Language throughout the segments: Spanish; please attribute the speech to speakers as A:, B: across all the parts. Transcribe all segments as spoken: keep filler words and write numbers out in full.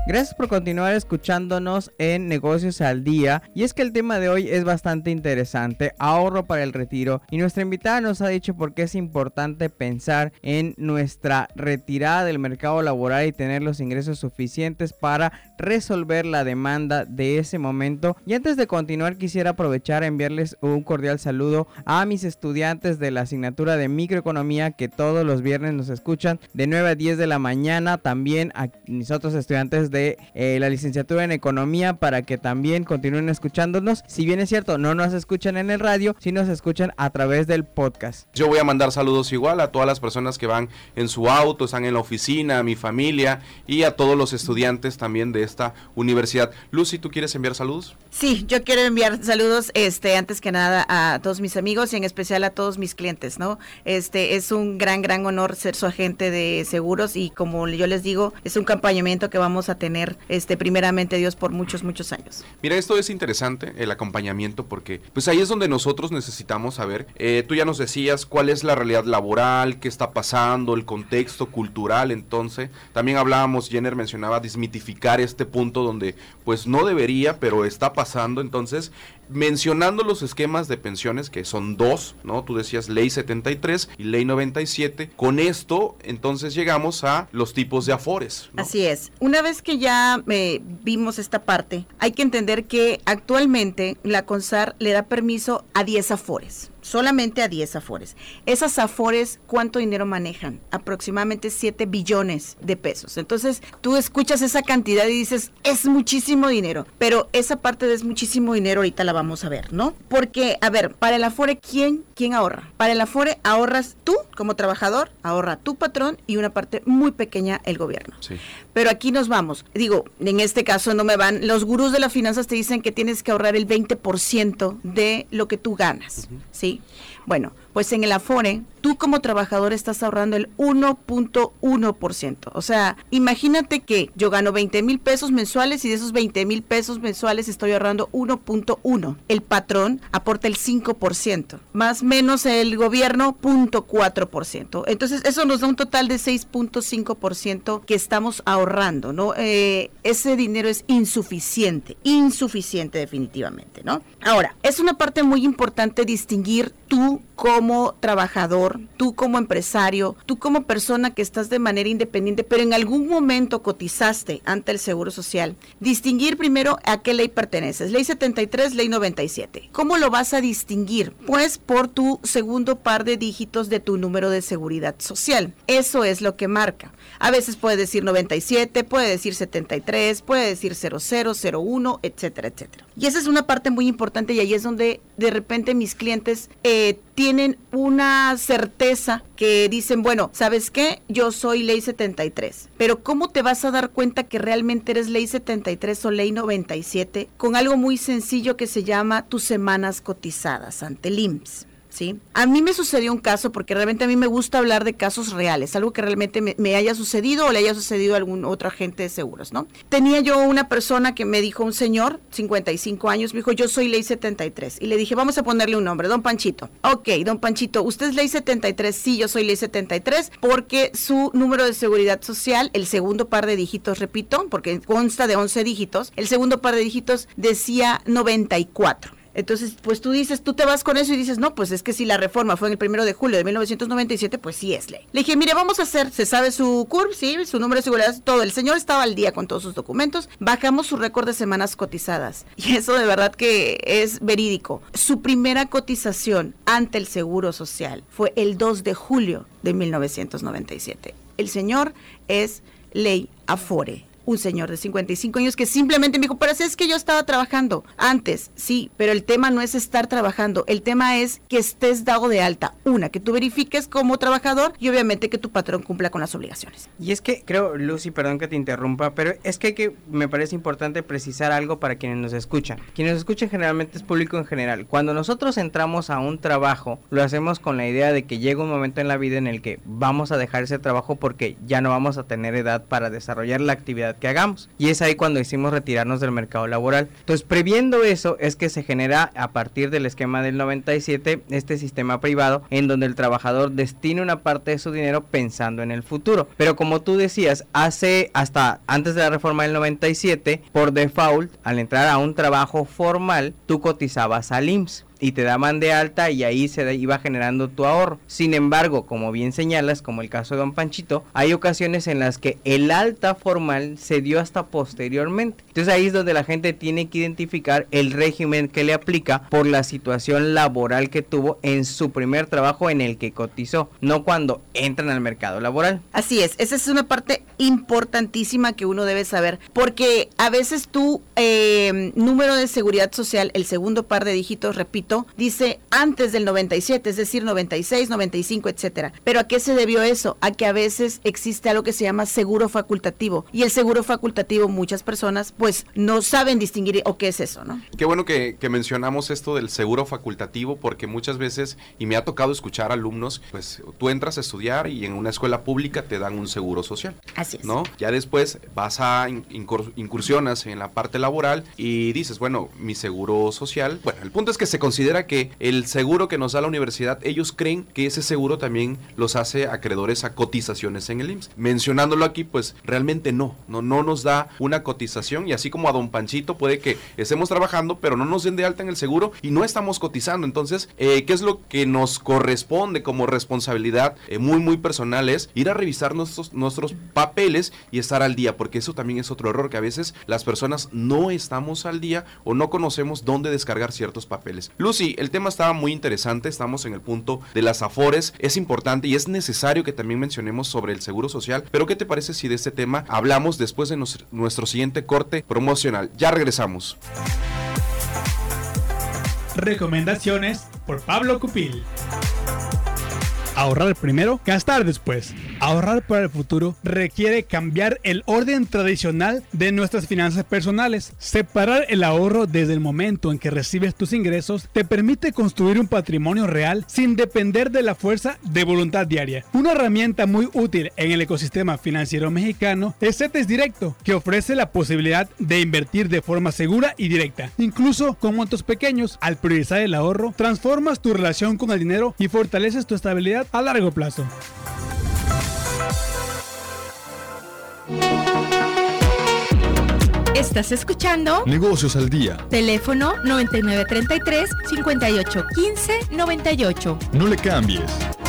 A: Gracias por continuar escuchándonos en Negocios al Día. Y es que el tema de hoy es bastante interesante, ahorro para el retiro. Y nuestra invitada nos ha dicho por qué es importante pensar en nuestra retirada del mercado laboral y tener los ingresos suficientes para resolver la demanda de ese momento. Y antes de continuar, quisiera aprovechar a enviarles un cordial saludo a mis estudiantes de la asignatura de microeconomía que todos los viernes nos escuchan de nueve a diez de la mañana. También a mis otros estudiantes de eh, la licenciatura en economía, para que también continúen escuchándonos. Si bien es cierto, no nos escuchan en el radio, sí nos escuchan a través del podcast.
B: Yo voy a mandar saludos igual a todas las personas que van en su auto, están en la oficina, a mi familia y a todos los estudiantes también de esta universidad. Lucy, ¿tú quieres enviar saludos?
C: Sí, yo quiero enviar saludos, este, antes que nada a todos mis amigos y en especial a todos mis clientes, ¿no? Este, es un gran, gran honor ser su agente de seguros y como yo les digo, es un acompañamiento que vamos a tener, este, primeramente Dios, por muchos, muchos años.
B: Mira, esto es interesante, el acompañamiento, porque pues ahí es donde nosotros necesitamos saber, eh, tú ya nos decías cuál es la realidad laboral, qué está pasando, el contexto cultural. Entonces, también hablábamos, Jenner mencionaba desmitificar este punto donde pues no debería, pero está pasando. Entonces, mencionando los esquemas de pensiones, que son dos, ¿no? Tú decías ley setenta y tres y ley noventa y siete. Con esto, entonces llegamos a los tipos de afores, ¿no?
C: Así es. Una vez que ya eh, vimos esta parte, hay que entender que actualmente la CONSAR le da permiso a diez afores. Solamente a diez afores. Esas afores, ¿cuánto dinero manejan? Aproximadamente siete billones de pesos. Entonces, tú escuchas esa cantidad y dices, es muchísimo dinero, pero esa parte de es muchísimo dinero ahorita la vamos a ver, ¿no? Porque, a ver, para el afore, ¿quién, quién ahorra? Para el afore ahorras tú como trabajador, ahorra tu patrón y una parte muy pequeña el gobierno.
B: Sí.
C: Pero aquí nos vamos. Digo, en este caso no me van, los gurús de las finanzas te dicen que tienes que ahorrar el veinte por ciento de lo que tú ganas, uh-huh. ¿Sí? Bueno, pues en el afore, tú como trabajador estás ahorrando el uno punto uno por ciento. O sea, imagínate que yo gano veinte mil pesos mensuales y de esos veinte mil pesos mensuales estoy ahorrando uno punto uno. El patrón aporta el cinco por ciento, más menos el gobierno cero punto cuatro por ciento. Entonces, eso nos da un total de seis punto cinco por ciento que estamos ahorrando, ¿no? Eh, ese dinero es insuficiente, insuficiente definitivamente, ¿no? Ahora, es una parte muy importante distinguir tú como trabajador, tú como empresario, tú como persona que estás de manera independiente, pero en algún momento cotizaste ante el Seguro Social. Distinguir primero a qué ley perteneces. Ley setenta y tres, ley noventa y siete. ¿Cómo lo vas a distinguir? Pues por tu segundo par de dígitos de tu número de seguridad social. Eso es lo que marca. A veces puede decir noventa y siete, puede decir setenta y tres, puede decir cero cero, cero uno, etcétera, etcétera. Y esa es una parte muy importante y ahí es donde de repente mis clientes eh, tienen una certeza que dicen, bueno, ¿sabes qué? Yo soy ley setenta y tres, pero ¿cómo te vas a dar cuenta que realmente eres ley setenta y tres o ley noventa y siete? Con algo muy sencillo que se llama tus semanas cotizadas ante el I M S S. ¿Sí? A mí me sucedió un caso, porque realmente a mí me gusta hablar de casos reales, algo que realmente me, me haya sucedido o le haya sucedido a algún otro agente de seguros, ¿no? Tenía yo una persona que me dijo, un señor, cincuenta y cinco años, me dijo, yo soy ley setenta y tres, y le dije, vamos a ponerle un nombre, don Panchito. Ok, don Panchito, ¿usted es ley setenta y tres? Sí, yo soy ley setenta y tres, porque su número de seguridad social, el segundo par de dígitos, repito, porque consta de once dígitos, el segundo par de dígitos decía noventa y cuatro. Entonces, pues tú dices, tú te vas con eso y dices, no, pues es que si la reforma fue en el primero de julio de mil novecientos noventa y siete, pues sí es ley. Le dije, mire, vamos a hacer, se sabe su C U R P, sí, su número de seguridad, todo. El señor estaba al día con todos sus documentos, bajamos su récord de semanas cotizadas. Y eso de verdad que es verídico. Su primera cotización ante el Seguro Social fue el dos de julio de mil novecientos noventa y siete. El señor es ley Afore. Un señor de cincuenta y cinco años que simplemente me dijo, pero si es que yo estaba trabajando antes, sí, pero el tema no es estar trabajando, el tema es que estés dado de alta, una, que tú verifiques como trabajador y obviamente que tu patrón cumpla con las obligaciones.
A: Y es que creo, Lucy, perdón que te interrumpa, pero es que, hay que me parece importante precisar algo para quienes nos escuchan. Quienes nos escuchan generalmente es público en general. Cuando nosotros entramos a un trabajo, lo hacemos con la idea de que llega un momento en la vida en el que vamos a dejar ese trabajo porque ya no vamos a tener edad para desarrollar la actividad actividad que hagamos. Y es ahí cuando decimos retirarnos del mercado laboral. Entonces, previendo eso, es que se genera a partir del esquema del noventa y siete este sistema privado en donde el trabajador destina una parte de su dinero pensando en el futuro. Pero como tú decías, hace hasta antes de la reforma del noventa y siete, por default, al entrar a un trabajo formal, tú cotizabas al I M S S y te daban de alta y ahí se iba generando tu ahorro. Sin embargo, como bien señalas, como el caso de Don Panchito, hay ocasiones en las que el alta formal se dio hasta posteriormente. Entonces ahí es donde la gente tiene que identificar el régimen que le aplica por la situación laboral que tuvo en su primer trabajo en el que cotizó, no cuando entran al mercado laboral.
C: Así es, esa es una parte importantísima que uno debe saber, porque a veces tu eh, número de seguridad social, el segundo par de dígitos, repito, dice antes del noventa y siete, es decir, noventa y seis, noventa y cinco, etcétera. ¿Pero a qué se debió eso? A que a veces existe algo que se llama seguro facultativo, y el seguro facultativo muchas personas pues no saben distinguir o qué es eso, ¿no?
B: Qué bueno que, que mencionamos esto del seguro facultativo, porque muchas veces, y me ha tocado escuchar alumnos, pues tú entras a estudiar y en una escuela pública te dan un seguro social.
C: Así es.
B: ¿No? Ya después vas a incur- incursionas en la parte laboral y dices, bueno, mi seguro social, bueno, el punto es que se considera que el seguro que nos da la universidad, ellos creen que ese seguro también los hace acreedores a cotizaciones en el I M S S. Mencionándolo aquí, pues realmente no, no, no nos da una cotización, y así como a Don Panchito puede que estemos trabajando, pero no nos den de alta en el seguro y no estamos cotizando. Entonces, eh, ¿qué es lo que nos corresponde como responsabilidad eh, muy, muy personal? Es ir a revisar nuestros, nuestros papeles y estar al día, porque eso también es otro error, que a veces las personas no estamos al día o no conocemos dónde descargar ciertos papeles. Lucy, el tema estaba muy interesante, estamos en el punto de las afores, es importante y es necesario que también mencionemos sobre el seguro social, pero ¿qué te parece si de este tema hablamos después de nos, nuestro siguiente corte promocional? Ya regresamos.
D: Recomendaciones por Pablo Cupil. Ahorrar primero, gastar después. Ahorrar para el futuro requiere cambiar el orden tradicional de nuestras finanzas personales. Separar el ahorro desde el momento en que recibes tus ingresos te permite construir un patrimonio real sin depender de la fuerza de voluntad diaria. Una herramienta muy útil en el ecosistema financiero mexicano es CETES Directo, que ofrece la posibilidad de invertir de forma segura y directa, incluso con montos pequeños. Al priorizar el ahorro, transformas tu relación con el dinero y fortaleces tu estabilidad a largo plazo.
E: Estás escuchando
F: Negocios al Día.
E: Teléfono noventa y nueve treinta y tres, cincuenta y ocho quince, noventa y ocho.
F: No le cambies.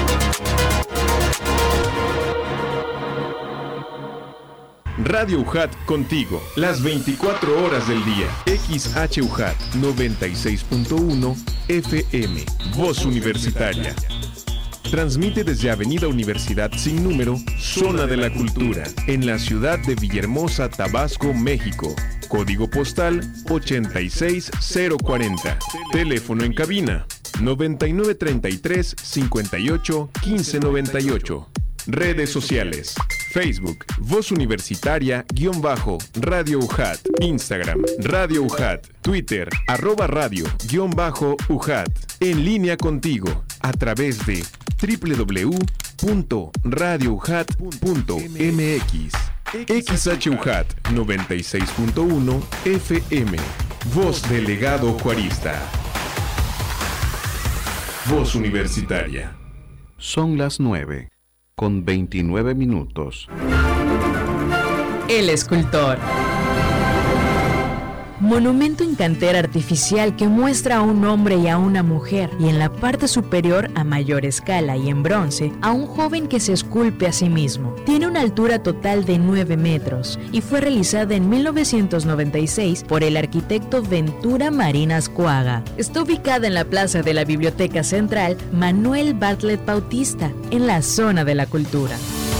F: Radio U J A T contigo, las veinticuatro horas del día. X H U J A T noventa y seis punto uno F M, Voz Universitaria. Transmite desde Avenida Universidad sin número, Zona de la Cultura, en la ciudad de Villahermosa, Tabasco, México. Código postal ochenta y seis cero cuarenta. Teléfono en cabina noventa y nueve treinta y tres, cincuenta y ocho, quince noventa y ocho. Redes sociales: Facebook, Voz Universitaria, guión bajo, Radio U J A T, Instagram, Radio U J A T, Twitter, arroba radio, guión bajo, U J A T. En línea contigo, a través de doble u doble u doble u punto radio u j a t punto m x. X H U J A T noventa y seis punto uno F M, Voz Delegado Juarista. Voz Universitaria.
G: Son las nueve con veintinueve minutos.
H: El escultor. Monumento en cantera artificial que muestra a un hombre y a una mujer, y en la parte superior, a mayor escala y en bronce, a un joven que se esculpe a sí mismo. Tiene una altura total de nueve metros y fue realizada en mil novecientos noventa y seis por el arquitecto Ventura Marinas Coaga. Está ubicada en la plaza de la Biblioteca Central Manuel Bartlett Bautista, en la Zona de la Cultura.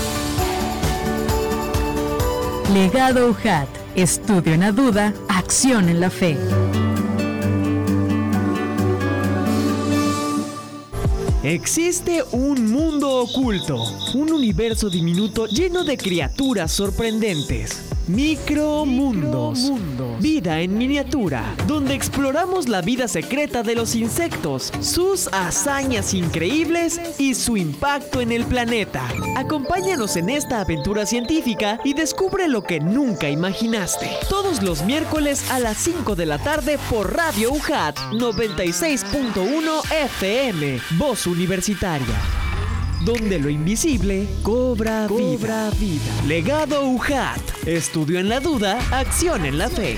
H: Legado U J A T. Estudio en la duda, acción en la fe.
I: Existe un mundo oculto, un universo diminuto lleno de criaturas sorprendentes. Micromundos. Vida en miniatura, donde exploramos la vida secreta de los insectos, sus hazañas increíbles y su impacto en el planeta. Acompáñanos en esta aventura científica y descubre lo que nunca imaginaste. Todos los miércoles a las cinco de la tarde por Radio U J A T noventa y seis punto uno F M, Voz Universitaria. Donde lo invisible cobra, cobra vida. vida. Legado U J A T. Estudio en la duda, acción en la fe.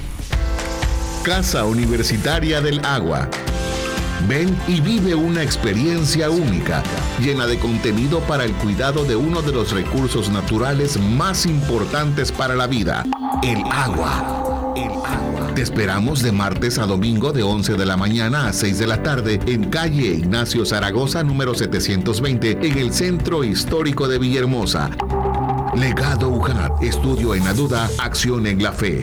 J: Casa Universitaria del Agua. Ven y vive una experiencia única, llena de contenido para el cuidado de uno de los recursos naturales más importantes para la vida, el agua. El agua. Te esperamos de martes a domingo de once de la mañana a seis de la tarde en calle Ignacio Zaragoza número setecientos veinte en el Centro Histórico de Villahermosa. Legado U J A T. Estudio en la duda, acción en la fe.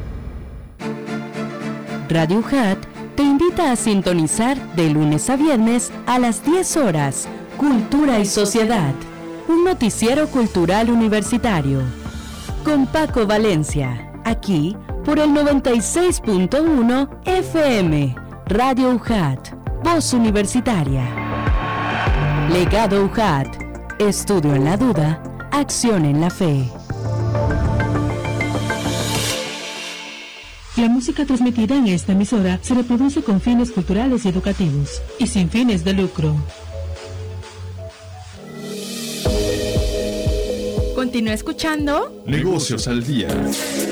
K: Radio U J A T te invita a sintonizar de lunes a viernes a las diez horas, Cultura y Sociedad, un noticiero cultural universitario. Con Paco Valencia, aquí por el noventa y seis punto uno F M, Radio U J A T, Voz Universitaria. Legado U J A T, estudio en la duda, acción en la fe.
L: La música transmitida en esta emisora se reproduce con fines culturales y educativos y sin fines de lucro.
E: Continúa escuchando
F: Negocios al Día.